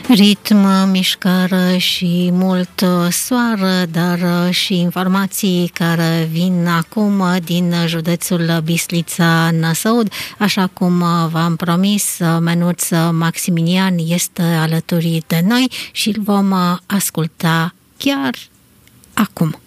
Ritm, mișcare și mult soare, dar și informații care vin acum din județul Bistrița-Năsăud. Așa cum v-am promis, Menuț Maximilian este alături de noi și îl vom asculta chiar acum.